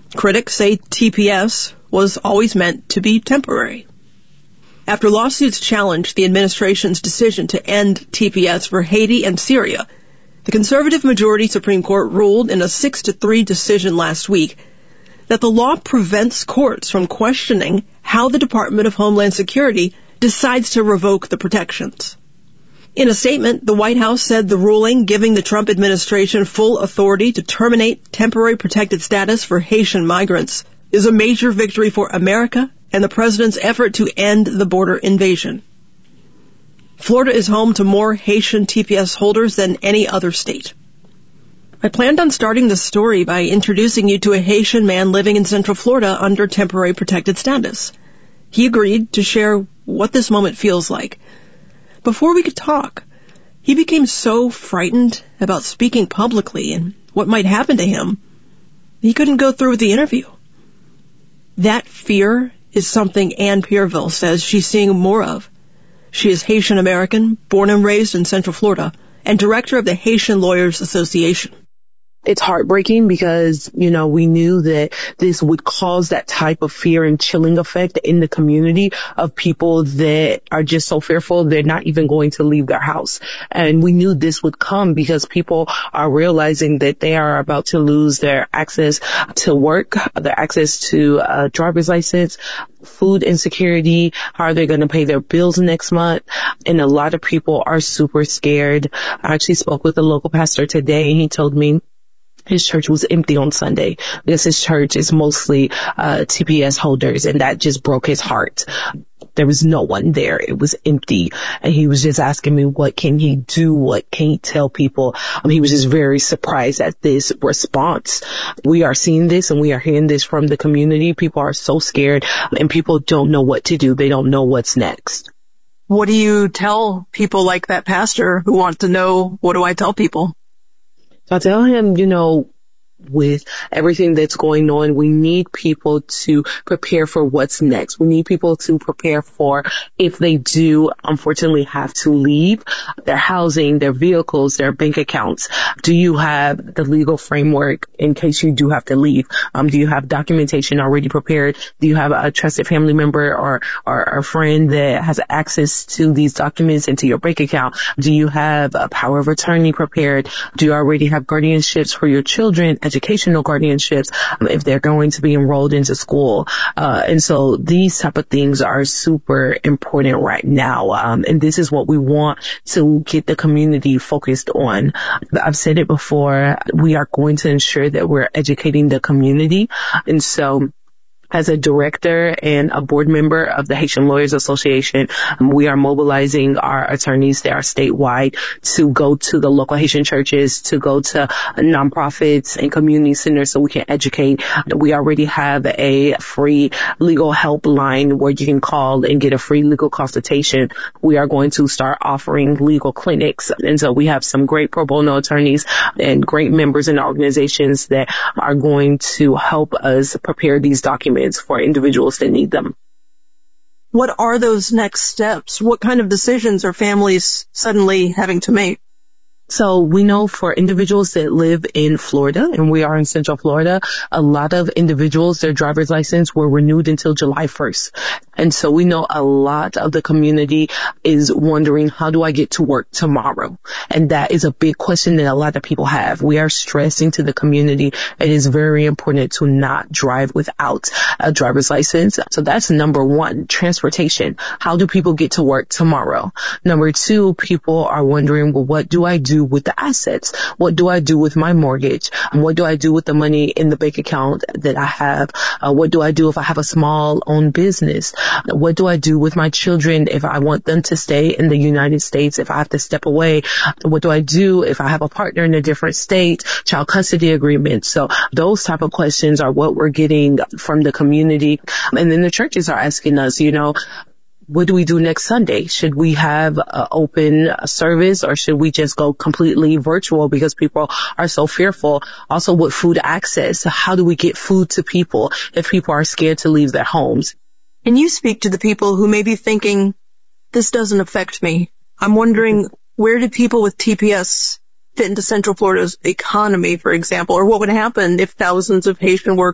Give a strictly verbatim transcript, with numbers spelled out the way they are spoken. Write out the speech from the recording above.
Critics say T P S was always meant to be temporary. After lawsuits challenged the administration's decision to end T P S for Haiti and Syria, the conservative majority Supreme Court ruled in a six to three decision last week that the law prevents courts from questioning how the Department of Homeland Security decides to revoke the protections. In a statement, the White House said the ruling giving the Trump administration full authority to terminate temporary protected status for Haitian migrants is a major victory for America and the president's effort to end the border invasion. Florida is home to more Haitian T P S holders than any other state. I planned on starting this story by introducing you to a Haitian man living in Central Florida under temporary protected status. He agreed to share what this moment feels like. Before we could talk, he became so frightened about speaking publicly and what might happen to him, he couldn't go through with the interview. That fear is something Ann Pierville says she's seeing more of. She is Haitian American, born and raised in Central Florida, and director of the Haitian Lawyers Association. It's heartbreaking because, you know, we knew that this would cause that type of fear and chilling effect in the community of people that are just so fearful they're not even going to leave their house. And we knew this would come because people are realizing that they are about to lose their access to work, their access to a driver's license, food insecurity, how are they going to pay their bills next month? And a lot of people are super scared. I actually spoke with a local pastor today and he told me his church was empty on Sunday because his church is mostly uh T P S holders, and that just broke his heart. There was no one there. It was empty. And he was just asking me, what can he do? What can he tell people? Um, he was just very surprised at this response. We are seeing this and we are hearing this from the community. People are so scared and people don't know what to do. They don't know what's next. What do you tell people like that pastor who want to know, what do I tell people? So I tell him, you know, with everything that's going on, we need people to prepare for what's next. We need people to prepare for if they do unfortunately have to leave their housing, their vehicles, their bank accounts. Do you have the legal framework in case you do have to leave? Um, do you have documentation already prepared? Do you have a trusted family member or, or a friend that has access to these documents and to your bank account? Do you have a power of attorney prepared? Do you already have guardianships for your children? Educational guardianships um, if they're going to be enrolled into school. Uh, and so these type of things are super important right now. Um, and this is what we want to get the community focused on. I've said it before, we are going to ensure that we're educating the community. And so as a director and a board member of the Haitian Lawyers Association, um, we are mobilizing our attorneys that are statewide to go to the local Haitian churches, to go to nonprofits and community centers so we can educate. We already have a free legal help line where you can call and get a free legal consultation. We are going to start offering legal clinics. And so we have some great pro bono attorneys and great members in organizations that are going to help us prepare these documents for individuals that need them. What are those next steps? What kind of decisions are families suddenly having to make? So we know for individuals that live in Florida, and we are in Central Florida, a lot of individuals, their driver's license were renewed until July first. And so we know a lot of the community is wondering, how do I get to work tomorrow? And that is a big question that a lot of people have. We are stressing to the community it is very important to not drive without a driver's license. So that's number one, transportation. How do people get to work tomorrow? Number two, people are wondering, well, what do I do with the assets? What do I do with my mortgage? What do I do with the money in the bank account that I have? Uh, what do I do if I have a small owned business? What do I do with my children if I want them to stay in the United States, if I have to step away? What do I do if I have a partner in a different state? Child custody agreement. So those type of questions are what we're getting from the community. And then the churches are asking us, you know, what do we do next Sunday? Should we have an open service or should we just go completely virtual because people are so fearful? Also with food access, how do we get food to people if people are scared to leave their homes? Can you speak to the people who may be thinking, this doesn't affect me? I'm wondering, where do people with T P S fit into Central Florida's economy, for example? Or what would happen if thousands of Haitian workers